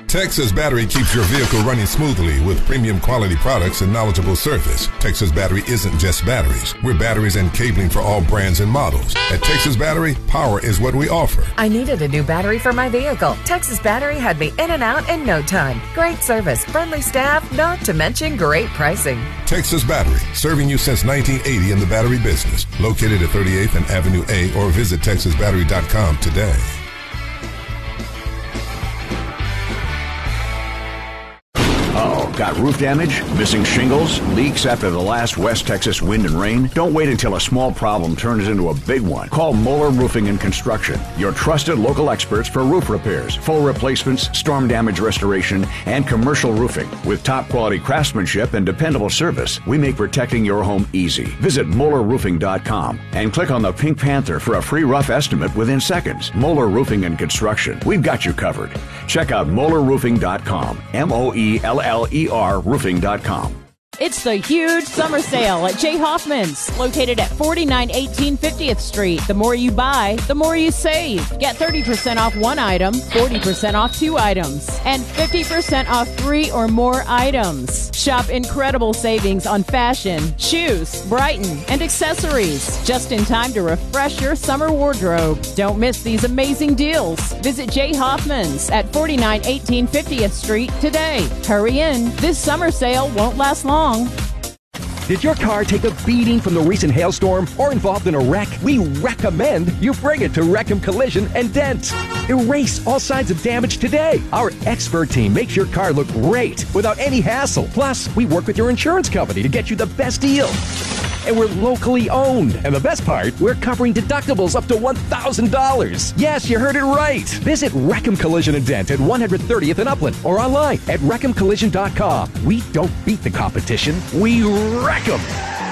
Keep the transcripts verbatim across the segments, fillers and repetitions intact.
Texas Battery keeps your vehicle running smoothly with premium quality products and knowledgeable service. Texas Battery isn't just batteries. We're batteries and cabling for all brands and models. At Texas Battery, power is what we offer. I needed a new battery for my vehicle. Texas Battery had me in and out in no time. Great service, friendly staff, not to mention great pricing. Texas Battery, serving you since nineteen eighty in the battery business. Located at thirty-eighth and Avenue A, or visit texas battery dot com today. Got roof damage, missing shingles, leaks after the last West Texas wind and rain? Don't wait until a small problem turns into a big one. Call Moeller Roofing and Construction, your trusted local experts for roof repairs, full replacements, storm damage restoration, and commercial roofing. With top quality craftsmanship and dependable service, we make protecting your home easy. Visit moeller roofing dot com and click on the Pink Panther for a free rough estimate within seconds. Moeller Roofing and Construction, we've got you covered. Check out moeller roofing dot com, M O E L L E R roofing dot com. It's the huge summer sale at J. Hoffman's, located at forty-nine eighteen fiftieth Street. The more you buy, the more you save. Get thirty percent off one item, forty percent off two items, and fifty percent off three or more items. Shop incredible savings on fashion, shoes, Brighton, and accessories, just in time to refresh your summer wardrobe. Don't miss these amazing deals. Visit J. Hoffman's at forty-nine eighteen fiftieth Street today. Hurry in. This summer sale won't last long. Did your car take a beating from the recent hailstorm or involved in a wreck? We recommend you bring it to Wreckham Collision and Dent. Erase all signs of damage today. Our expert team makes your car look great without any hassle. Plus, we work with your insurance company to get you the best deal. And we're locally owned. And the best part, we're covering deductibles up to one thousand dollars. Yes, you heard it right. Visit Wreckham Collision and Dent at one hundred thirtieth and Upland or online at wreckham collision dot com. We don't beat the competition, we wreck them.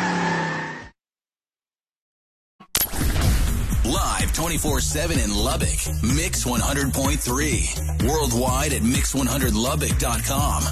Live twenty-four seven in Lubbock, Mix one hundred point three. Worldwide at mix one hundred lubbock dot com.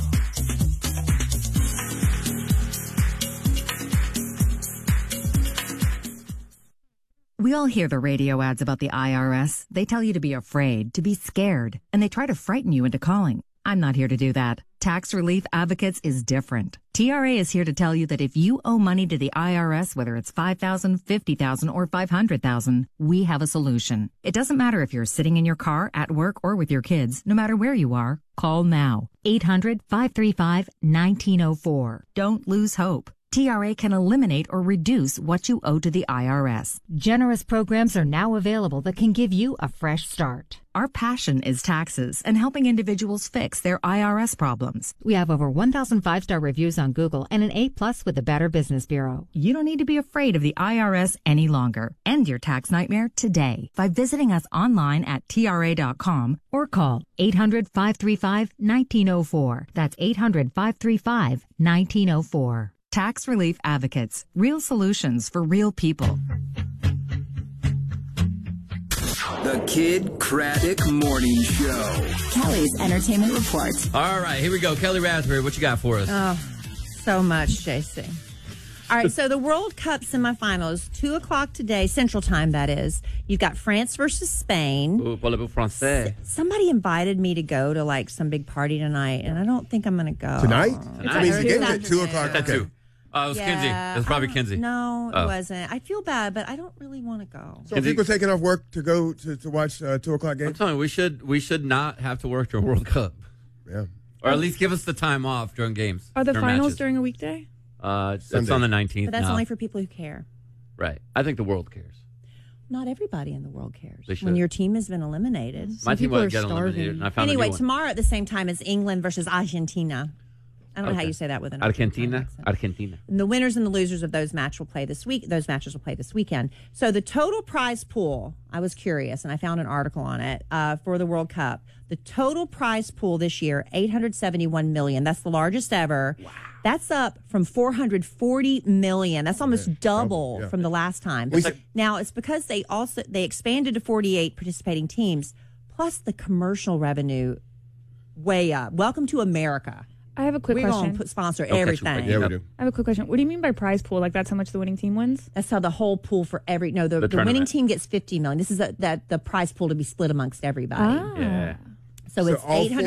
We all hear the radio ads about the I R S. They tell you to be afraid, to be scared, and they try to frighten you into calling. I'm not here to do that. Tax Relief Advocates is different. T R A is here to tell you that if you owe money to the I R S, whether it's five thousand dollars, fifty thousand dollars, or five hundred thousand dollars, we have a solution. It doesn't matter if you're sitting in your car, at work, or with your kids. No matter where you are, call now. eight hundred, five three five, one nine zero four. Don't lose hope. T R A can eliminate or reduce what you owe to the I R S. Generous programs are now available that can give you a fresh start. Our passion is taxes and helping individuals fix their I R S problems. We have over one thousand five-star reviews on Google and an A plus with the Better Business Bureau. You don't need to be afraid of the I R S any longer. End your tax nightmare today by visiting us online at T R A dot com or call eight hundred, five three five, one nine zero four. That's eight hundred, five three five, one nine zero four. Tax Relief Advocates. Real solutions for real people. The Kid Craddock Morning Show. Kelly's Entertainment Report. All right, here we go. Kelly Raspberry, what you got for us? Oh, so much, J C. All right, so the World Cup semifinals, two o'clock today, Central Time, that is. You've got France versus Spain. Ooh, parlez-vous français? Somebody invited me to go to, like, some big party tonight, and I don't think I'm going to go. Tonight? Tonight? I mean, the game's at two o'clock. At two. Oh, it was yeah, Kinsey. It was probably Kinsey. No, it oh. wasn't. I feel bad, but I don't really want to go. So people taking off work to go to, to watch uh, two o'clock games? I'm telling you, we should, we should not have to work during World Cup. Yeah. Or at least give us the time off during games. Are the during finals matches. during a weekday? Uh, it's, it's on the nineteenth. But that's no. only for people who care. Right. I think the world cares. Not everybody in the world cares. They should. When your team has been eliminated. My Some team people won't are get starving. eliminated, and I found a Anyway, new one. tomorrow at the same time is England versus Argentina. I don't know how you say that with an Argentina. Argentina. And the winners and the losers of those match will play this week. Those matches will play this weekend. So the total prize pool, I was curious, and I found an article on it uh, for the World Cup. The total prize pool this year, eight hundred seventy-one million dollars. That's the largest ever. Wow. That's up from four hundred forty million dollars. That's almost yeah, double yeah. from the last time. It's like, now, it's because they also they expanded to forty-eight participating teams, plus the commercial revenue way up. Welcome to America. I have a quick We're question. We're going to put sponsor Don't everything. Yeah, we do. I have a quick question. What do you mean by prize pool? Like that's how much the winning team wins? That's how the whole pool for every no the, The the, winning tournament. team gets fifty million. This is a, that the prize pool to be split amongst everybody. Ah. Yeah. So, So it's all eight hundred